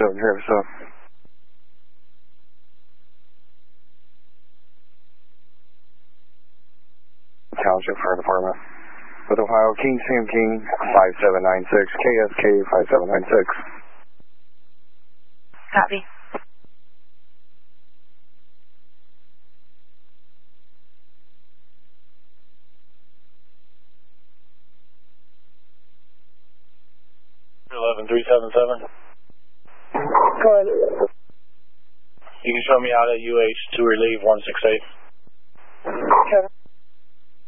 Travis up. Township Fire Department. With Ohio, King Sam King 5796, KSK 5796. Copy. $11,377. Go ahead. You can show me out at UH to relieve 168.